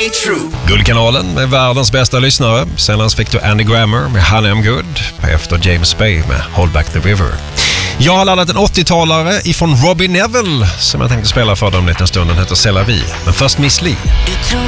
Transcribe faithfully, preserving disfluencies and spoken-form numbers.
Stay True. Guldkanalen med världens bästa lyssnare. Senast fick du Andy Grammer med Honey I'm Good. Efter James Bay med Hold Back the River. Jag har laddat en åttiotalare ifrån Robbie Nevil som jag tänkte spela för dem en liten stund. Den heter C'est la vie. Men först Miss Li. Du tror